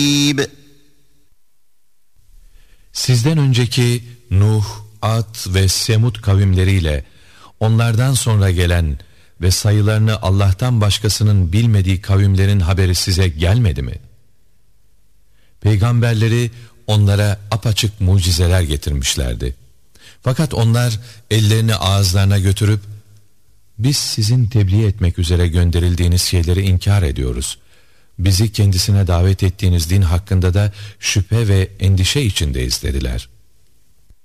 Sizden önceki Nuh, Ad ve Semud kavimleriyle onlardan sonra gelen ve sayılarını Allah'tan başkasının bilmediği kavimlerin haberi size gelmedi mi? Peygamberleri onlara apaçık mucizeler getirmişlerdi. Fakat onlar ellerini ağızlarına götürüp biz sizin tebliğ etmek üzere gönderildiğiniz şeyleri inkar ediyoruz. Bizi kendisine davet ettiğiniz din hakkında da şüphe ve endişe içindeyiz dediler.